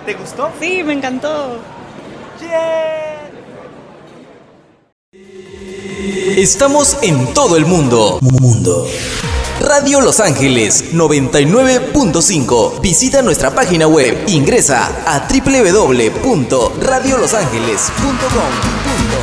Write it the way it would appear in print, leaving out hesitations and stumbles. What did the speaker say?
¿Te gustó? Sí, me encantó. ¡Yeah! Estamos en todo el mundo. Radio Los Ángeles 99.5. Visita nuestra página web. Ingresa a www.radiolosangeles.com.